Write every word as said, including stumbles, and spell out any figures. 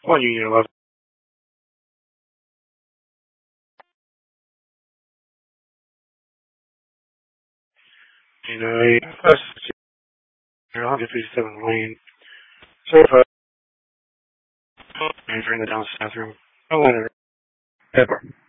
one Union eleven. You know, a first one fifty-seven lane. Certified. Entering the downstairs bathroom. Atlanta. Pepper.